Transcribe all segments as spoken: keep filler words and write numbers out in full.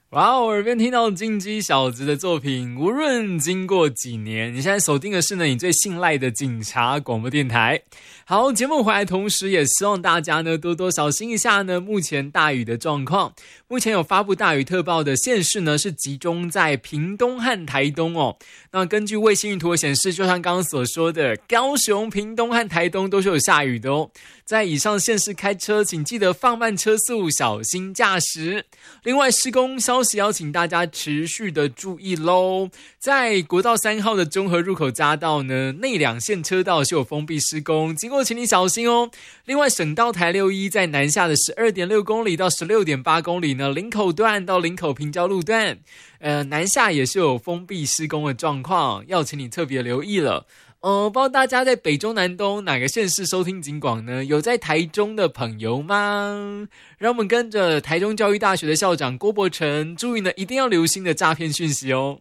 哇哦，耳边听到金鸡小子的作品，无论经过几年，你现在锁定的是呢你最信赖的警察广播电台。好，节目回来同时也希望大家呢多多小心一下呢目前大雨的状况。目前有发布大雨特报的县市呢是集中在屏东和台东哦。那根据卫星云图显示，就像刚刚所说的，高雄、屏东和台东都是有下雨的哦。在以上县市开车请记得放慢车速，小心驾驶。另外施工消息邀请大家持续的注意咯。在国道三号的中和入口匝道呢，内两线车道是有封闭施工，经过请你小心哦。另外省道台六一在南下的 十二点六公里到 十六点八公里呢，林口段到林口平交路段呃，南下也是有封闭施工的状况，要请你特别留意了。呃，不知道大家在北中南东哪个县市收听警广呢？有在台中的朋友吗？让我们跟着台中教育大学的校长郭伯成，注意呢，一定要留心的诈骗讯息哦。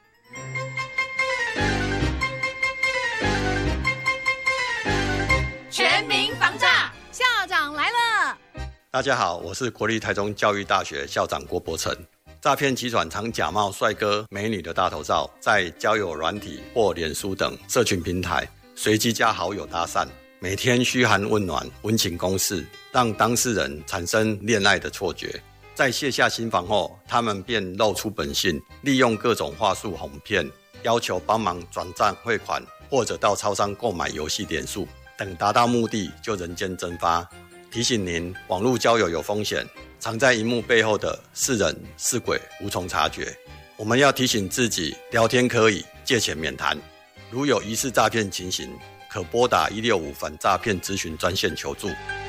全民防诈，校长来了。 大家好，我是国立台中教育大学校长郭伯成。诈骗集团常假冒帅哥美女的大头照，在交友软体或脸书等社群平台随机加好友搭讪，每天嘘寒问暖，温情攻势，让当事人产生恋爱的错觉。在卸下心防后，他们便露出本性，利用各种话术哄骗，要求帮忙转账汇款，或者到超商购买游戏点数，等达到目的就人间蒸发。提醒您，网络交友有风险，藏在荧幕背后的是人是鬼，无从察觉。我们要提醒自己，聊天可以，借钱免谈。如有疑似诈骗情形，可拨打一六五反诈骗咨询专线求助。